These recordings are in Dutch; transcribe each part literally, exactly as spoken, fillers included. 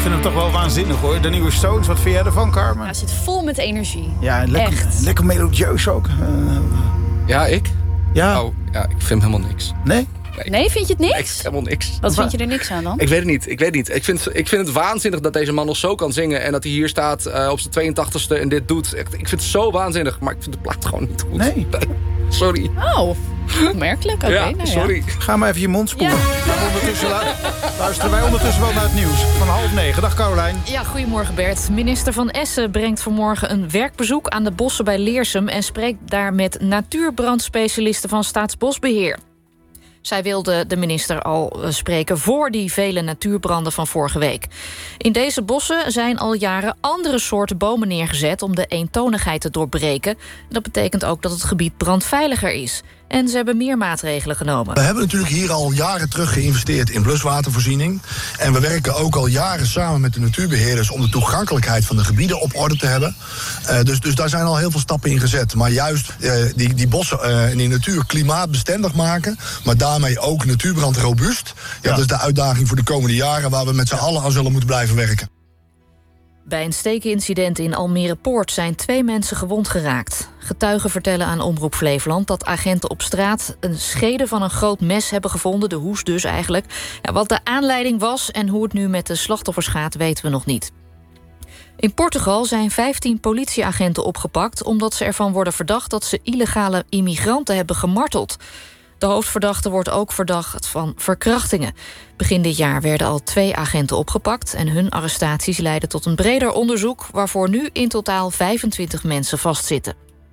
vind hem toch wel waanzinnig, hoor. De nieuwe Stones, wat vind jij ervan, Carmen? Ja, zit vol met energie. Ja, lekker, Echt. lekker melodieus ook. Uh, Ja, ik? ja. Oh, ja, ik vind helemaal niks. Nee? Nee, vind je het niks? Niks, helemaal niks. Wat vind je er niks aan dan? Ik weet het niet, ik weet het niet. Ik vind, ik vind het waanzinnig dat deze man nog zo kan zingen... en dat hij hier staat uh, op zijn tweeëntachtigste en dit doet. Echt, ik vind het zo waanzinnig, maar ik vind de plaat gewoon niet goed. Nee. Sorry. Oh, opmerkelijk. Oké, ja, nou sorry. ja. Ga maar even je mond spoelen. Ja. Ondertussen lu- luisteren wij ondertussen wel naar het nieuws van half negen. Dag Caroline. Ja, goedemorgen Bert. Minister Van Essen brengt vanmorgen een werkbezoek aan de bossen bij Leersum... en spreekt daar met natuurbrandspecialisten van Staatsbosbeheer. Zij wilde de minister al spreken voor die vele natuurbranden van vorige week. In deze bossen zijn al jaren andere soorten bomen neergezet... om de eentonigheid te doorbreken. Dat betekent ook dat het gebied brandveiliger is. En ze hebben meer maatregelen genomen. We hebben natuurlijk hier al jaren terug geïnvesteerd in bluswatervoorziening. En we werken ook al jaren samen met de natuurbeheerders... om de toegankelijkheid van de gebieden op orde te hebben. Uh, dus, dus daar zijn al heel veel stappen in gezet. Maar juist uh, die, die bossen uh, en die natuur klimaatbestendig maken... maar daarmee ook natuurbrand robuust. Ja, ja. Dat is de uitdaging voor de komende jaren... waar we met z'n allen aan zullen moeten blijven werken. Bij een steekincident in Almere Poort zijn twee mensen gewond geraakt. Getuigen vertellen aan Omroep Flevoland dat agenten op straat... een schede van een groot mes hebben gevonden, de hoes dus eigenlijk. Ja, wat de aanleiding was en hoe het nu met de slachtoffers gaat, weten we nog niet. In Portugal zijn vijftien politieagenten opgepakt... omdat ze ervan worden verdacht dat ze illegale immigranten hebben gemarteld. De hoofdverdachte wordt ook verdacht van verkrachtingen. Begin dit jaar werden al twee agenten opgepakt... en hun arrestaties leiden tot een breder onderzoek... waarvoor nu in totaal vijfentwintig mensen vastzitten.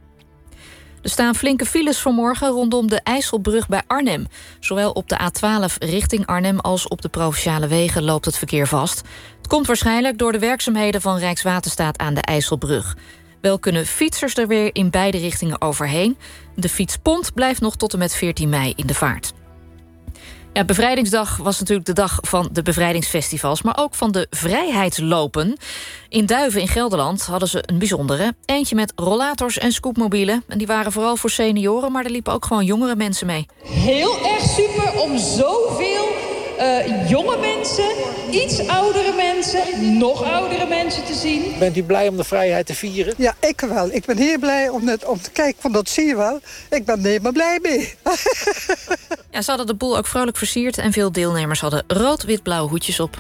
Er staan flinke files vanmorgen rondom de IJsselbrug bij Arnhem. Zowel op de A twaalf richting Arnhem als op de provinciale wegen loopt het verkeer vast. Het komt waarschijnlijk door de werkzaamheden van Rijkswaterstaat aan de IJsselbrug. Wel kunnen fietsers er weer in beide richtingen overheen. De fietspont blijft nog tot en met veertien mei in de vaart. Ja, Bevrijdingsdag was natuurlijk de dag van de bevrijdingsfestivals... maar ook van de vrijheidslopen. In Duiven in Gelderland hadden ze een bijzondere. Eentje met rollators en scootmobielen. En die waren vooral voor senioren, maar er liepen ook gewoon jongere mensen mee. Heel erg super om zoveel uh, jonge mensen, iets oudere mensen... nog oudere mensen te zien. Bent u blij om de vrijheid te vieren? Ja, ik wel. Ik ben heel blij om, het, om te kijken, van dat zie je wel. Ik ben er helemaal blij mee. Ja, ze hadden de boel ook vrolijk versierd... en veel deelnemers hadden rood-wit-blauw hoedjes op.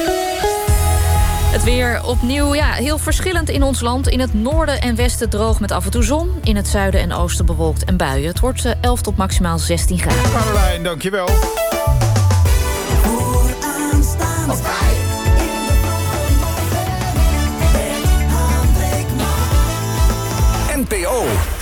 Het weer opnieuw, ja, heel verschillend in ons land. In het noorden en westen droog met af en toe zon. In het zuiden en oosten bewolkt en buien. Het wordt elf tot maximaal zestien graden. Caroline, dankjewel. Vooraanstaande N P O